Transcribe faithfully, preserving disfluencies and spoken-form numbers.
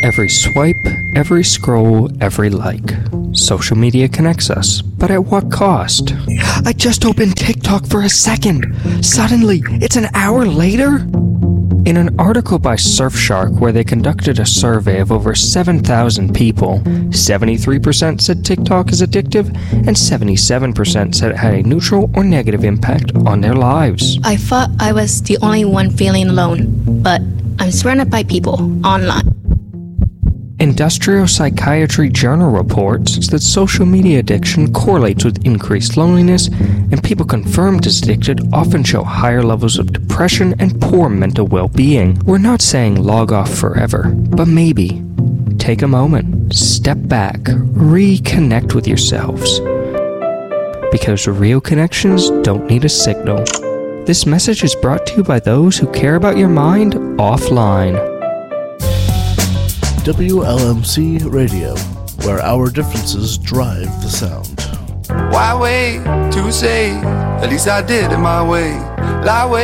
every swipe, every scroll, every like. Social media connects us, but at what cost? I just opened TikTok for a second. Suddenly, it's an hour later? In an article by Surfshark where they conducted a survey of over seven thousand people, seventy-three percent said TikTok is addictive and seventy-seven percent said it had a neutral or negative impact on their lives. I thought I was the only one feeling alone, but I'm surrounded by people online. Industrial Psychiatry Journal reports that social media addiction correlates with increased loneliness, and people confirmed as addicted often show higher levels of depression and poor mental well-being. We're not saying log off forever, but maybe take a moment, step back, reconnect with yourselves. Because real connections don't need a signal. This message is brought to you by those who care about your mind offline. W L M C Radio, where our differences drive the sound. Why wait to say, at least I did it my way. Lie way